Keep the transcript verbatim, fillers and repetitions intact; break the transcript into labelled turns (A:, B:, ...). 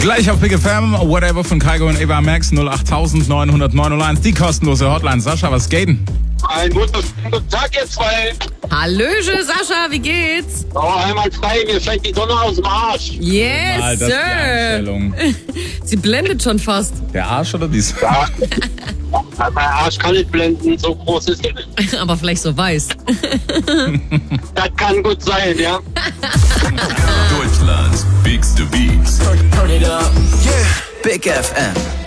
A: Gleich auf Big F M, Whatever von Kaigo und Eva Max, null acht neun null neun null eins, die kostenlose Hotline. Sascha, was geht denn?
B: Einen guten, guten Tag, ihr zwei.
C: Hallöche, Sascha, wie geht's?
B: Oh, einmal frei, mir scheint die Sonne aus dem Arsch.
C: Yes,
A: Mal, das ist die
C: Sir.
A: Einstellung.
C: Sie blendet schon fast.
A: Der Arsch oder die Sonne?
B: Ja. Mein Arsch kann nicht blenden, so groß ist er nicht.
C: Aber vielleicht so weiß.
B: Das kann gut sein, ja.
D: Deutschlands Biggste Beats.
E: Turn it up. Yeah. Big F M.